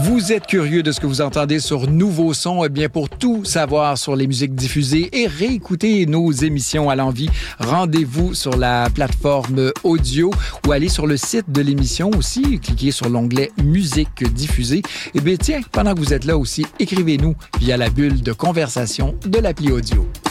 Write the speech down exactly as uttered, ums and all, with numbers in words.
Vous êtes curieux de ce que vous entendez sur Nouveau Son? Eh bien, pour tout savoir sur les musiques diffusées et réécouter nos émissions à l'envie, rendez-vous sur la plateforme audio ou allez sur le site de l'émission aussi, cliquez sur l'onglet Musique diffusée. Eh bien, tiens, pendant que vous êtes là aussi, écrivez-nous via la bulle de conversation de l'appli audio.